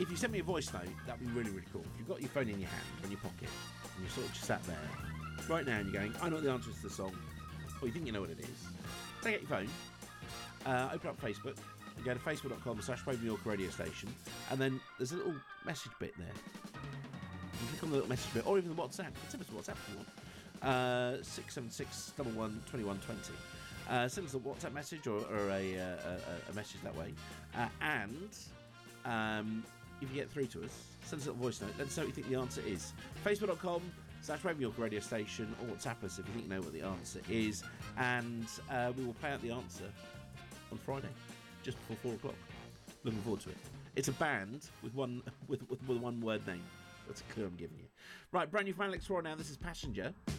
if you send me a voice note, that'd be really, really cool. If you've got your phone in your hand, in your pocket, and you're sort of just sat there right now and you're going, I know what the answer to the song, or you think you know what it is, take out your phone, open up Facebook, and go to facebook.com/Brave New York Radio Station, and then there's a little message bit there. You click on the little message bit, or even the WhatsApp. Send us a WhatsApp if you want. 676 11 2120. Send us a WhatsApp message or a message that way. And if you get through to us, send us a little voice note. Let us know what you think the answer is. Facebook.com/Brave New York Radio Station, or WhatsApp us if you think you know what the answer is. And we will play out the answer on Friday, just before 4 o'clock. Looking forward to it. It's a band with one word name. That's a clue I'm giving you. Right, brand new from Alex Roy now. This is Passenger.